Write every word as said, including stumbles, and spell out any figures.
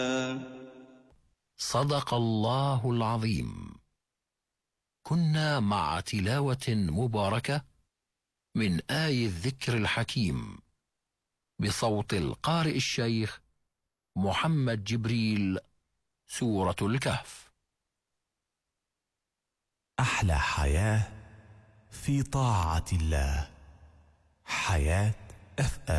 صدق الله العظيم. كنا مع تلاوة مباركة من آي الذكر الحكيم بصوت القارئ الشيخ محمد جبريل، سورة الكهف. أحلى حياة في طاعة الله. حياة أف